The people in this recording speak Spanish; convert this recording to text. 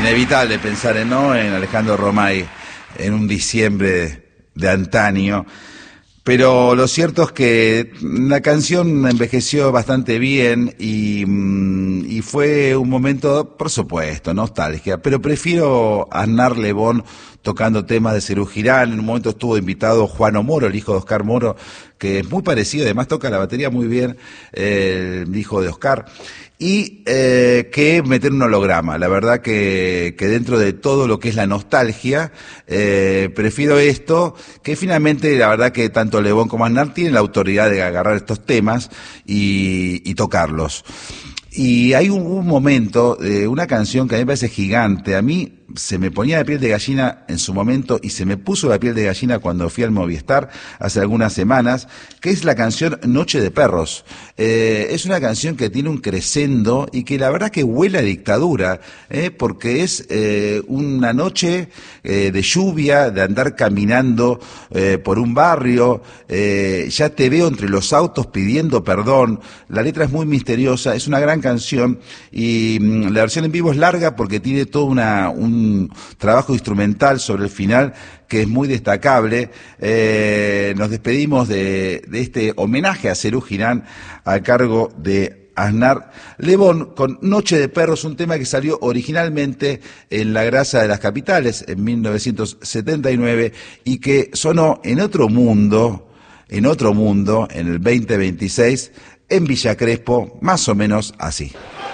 inevitable pensar ¿no? en Alejandro Romay en un diciembre de antaño, pero lo cierto es que la canción envejeció bastante bien y fue un momento, por supuesto, nostalgia, pero prefiero a Aznar Lebón tocando temas de Serú Girán. En un momento estuvo invitado Juan Moro, el hijo de Oscar Moro, que es muy parecido, además toca la batería muy bien, el hijo de Oscar, y que meter un holograma. La verdad que dentro de todo lo que es la nostalgia, prefiero esto, que finalmente la verdad que tanto Lebón como Aznar tienen la autoridad de agarrar estos temas y tocarlos. Y hay un momento, una canción que a mí me parece gigante. A mí se me ponía la piel de gallina en su momento y se me puso la piel de gallina cuando fui al Movistar hace algunas semanas, que es la canción Noche de Perros. Es una canción que tiene un crescendo y que la verdad que huele a dictadura, porque es una noche de lluvia, de andar caminando por un barrio, ya te veo entre los autos pidiendo perdón. La letra es muy misteriosa, es una gran canción y la versión en vivo es larga porque tiene todo un trabajo instrumental sobre el final que es muy destacable. Nos despedimos de este homenaje a Serú Girán a cargo de Aznar Lebón con Noche de Perros, un tema que salió originalmente en La Grasa de las Capitales en 1979 y que sonó en otro mundo, en el 2026, en Villa Crespo, más o menos así.